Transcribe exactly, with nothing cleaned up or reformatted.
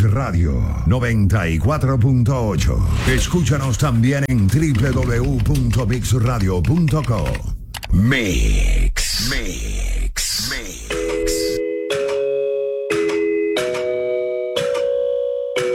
Radio noventa y cuatro punto ocho. Escúchanos también en doble u doble u doble u punto mix radio punto com. Mix, mix, mix.